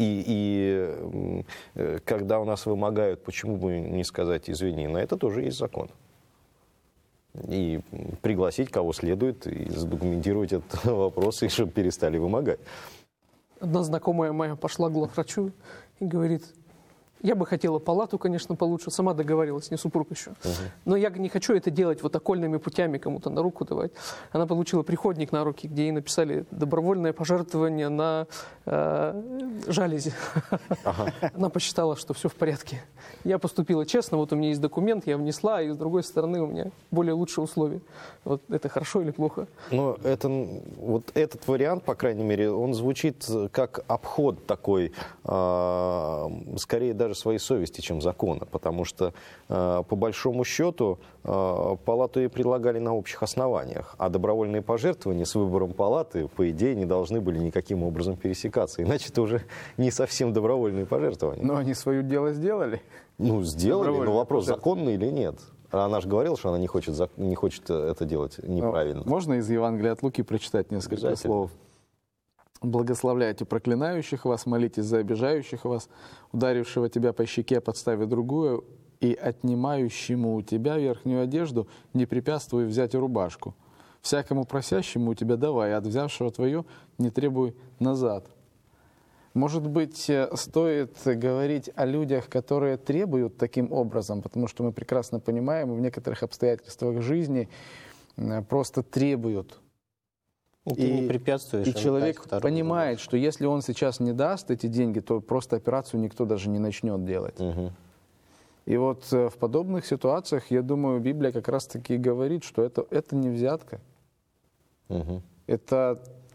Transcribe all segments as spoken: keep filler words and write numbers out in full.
И, и когда у нас вымогают, почему бы не сказать извини, на это тоже есть закон. И пригласить кого следует, и задокументировать этот вопрос, и чтобы перестали вымогать. Одна знакомая моя пошла к главврачу и говорит: я бы хотела палату, конечно, получше, сама договорилась, не супруг еще. Uh-huh. Но я не хочу это делать вот окольными путями, кому-то на руку давать. Она получила приходник на руки, где ей написали добровольное пожертвование на э, жалязи. Uh-huh. Она посчитала, что все в порядке. Я поступила честно, вот у меня есть документ, я внесла, и с другой стороны у меня более лучшие условия. Вот это хорошо или плохо? Но это, вот этот вариант, по крайней мере, он звучит как обход такой, э, скорее даже своей совести, чем закона, потому что э, по большому счету э, палату ей предлагали на общих основаниях, а добровольные пожертвования с выбором палаты, по идее, не должны были никаким образом пересекаться, иначе это уже не совсем добровольные пожертвования. Но они свое дело сделали. Ну, сделали, но вопрос, законный или нет. Она же говорила, что она не хочет, не хочет это делать неправильно. Но можно из Евангелия от Луки прочитать несколько слов? Благословляйте проклинающих вас, молитесь за обижающих вас, ударившего тебя по щеке, подставив другую, и отнимающему у тебя верхнюю одежду не препятствуй взять и рубашку. Всякому просящему у тебя давай, а от взявшего твое не требуй назад. Может быть, стоит говорить о людях, которые требуют таким образом, потому что мы прекрасно понимаем, в некоторых обстоятельствах жизни просто требуют. И, ты не препятствуешь, и человек понимает, что если он сейчас не даст эти деньги, то просто операцию никто даже не начнет делать. Угу. И вот в подобных ситуациях, я думаю, Библия как раз-таки говорит, что это, это не взятка. Угу. Это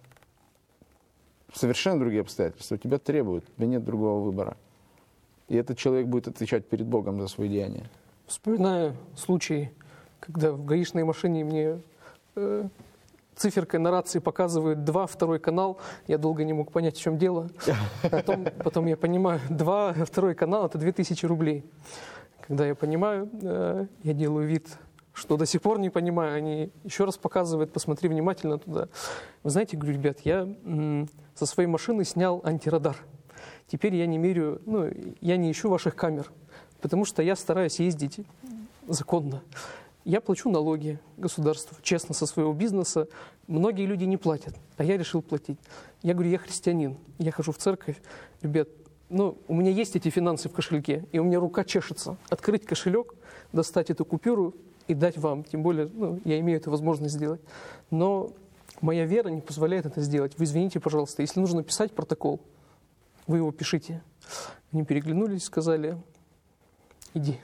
совершенно другие обстоятельства. Тебя требуют, у тебя нет другого выбора. И этот человек будет отвечать перед Богом за свои деяния. Вспоминаю случай, когда в гаишной машине мне... Э, циферкой на рации показывают два, второй канал. Я долго не мог понять, в чем дело. Потом, потом я понимаю, два, второй канал — это две тысячи рублей. Когда я понимаю, э, я делаю вид, что до сих пор не понимаю. Они еще раз показывают, посмотри внимательно туда. Вы знаете, говорю, ребят, я м, со своей машины снял антирадар. Теперь я не меряю, ну, я не ищу ваших камер, потому что я стараюсь ездить законно. Я плачу налоги государству, честно, со своего бизнеса. Многие люди не платят, а я решил платить. Я говорю, я христианин, я хожу в церковь. Ребят, ну, у меня есть эти финансы в кошельке, и у меня рука чешется. Открыть кошелек, достать эту купюру и дать вам. Тем более, ну, я имею эту возможность сделать. Но моя вера не позволяет это сделать. Вы извините, пожалуйста, если нужно писать протокол, вы его пишите. Они переглянулись, сказали... Иди.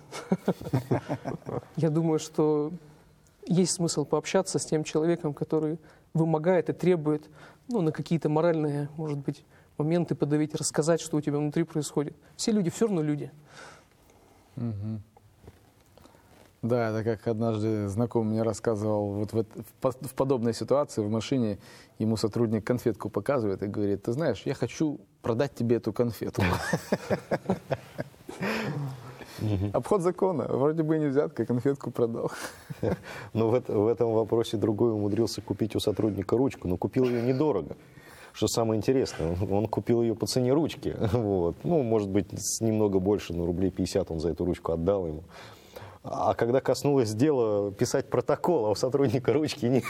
Я думаю, что есть смысл пообщаться с тем человеком, который вымогает и требует, ну, на какие-то моральные, может быть, моменты подавить, рассказать, что у тебя внутри происходит. Все люди все равно люди. Угу. Да, это как однажды знакомый мне рассказывал, вот в, в, в подобной ситуации в машине ему сотрудник конфетку показывает и говорит: ты знаешь, я хочу продать тебе эту конфету. Обход закона. Вроде бы и не взятка, конфетку продал. Но в, это, в этом вопросе другой умудрился купить у сотрудника ручку, но купил ее недорого. Что самое интересное, он, он купил ее по цене ручки. Вот. Ну, может быть, с немного больше, но рублей пятьдесят он за эту ручку отдал ему. А когда коснулось дела писать протокол, а у сотрудника ручки нет.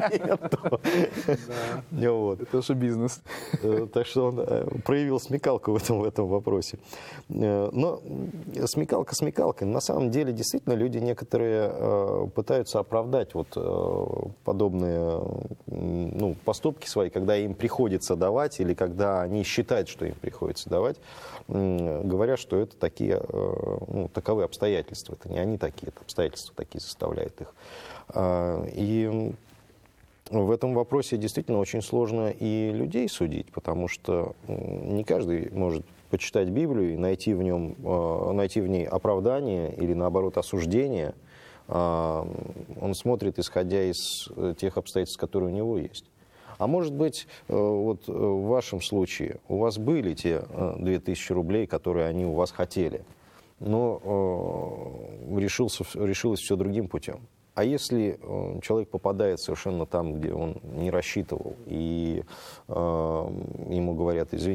Это же бизнес. Так что он проявил смекалку в этом, в этом вопросе. Но смекалка смекалкой. На самом деле, действительно, люди некоторые пытаются оправдать вот подобные, ну, поступки свои, когда им приходится давать или когда они считают, что им приходится давать, говоря, что это такие, ну, таковы обстоятельства. Это не они такие, это обстоятельства такие заставляют их. И в этом вопросе действительно очень сложно и людей судить, потому что не каждый может почитать Библию и найти в нем, найти в ней оправдание или, наоборот, осуждение. Он смотрит, исходя из тех обстоятельств, которые у него есть. А может быть, вот в вашем случае у вас были те две тысячи рублей, которые они у вас хотели, но решился, решилось все другим путем. А если человек попадает совершенно там, где он не рассчитывал, и ему говорят: извини,